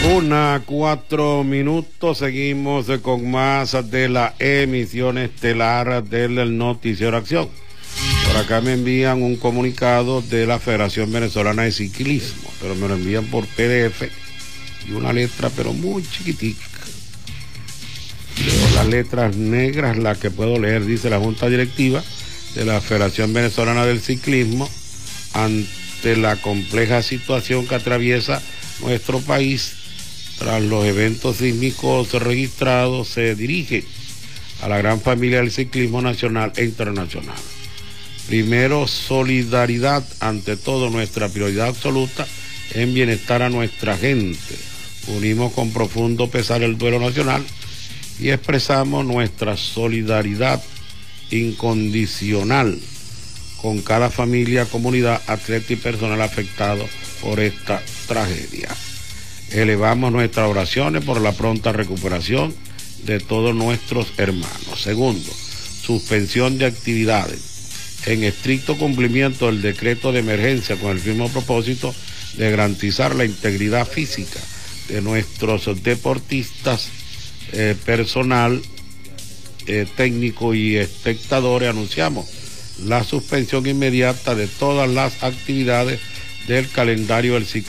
1:04, seguimos con más de la emisión estelar del Noticiero Acción. Por acá me envían un comunicado de la Federación Venezolana de Ciclismo, pero me lo envían por PDF y una letra pero muy chiquitica. Leo las letras negras, las que puedo leer. Dice: la Junta Directiva de la Federación Venezolana del Ciclismo, ante la compleja situación que atraviesa nuestro país tras los eventos sísmicos registrados, se dirige a la gran familia del ciclismo nacional e internacional. Primero, solidaridad, ante todo nuestra prioridad absoluta en bienestar a nuestra gente. Unimos con profundo pesar el duelo nacional y expresamos nuestra solidaridad incondicional con cada familia, comunidad, atleta y personal afectado por esta tragedia. Elevamos nuestras oraciones por la pronta recuperación de todos nuestros hermanos. Segundo, suspensión de actividades en estricto cumplimiento del decreto de emergencia, con el firme propósito de garantizar la integridad física de nuestros deportistas, personal, técnico y espectadores. Anunciamos la suspensión inmediata de todas las actividades del calendario del ciclismo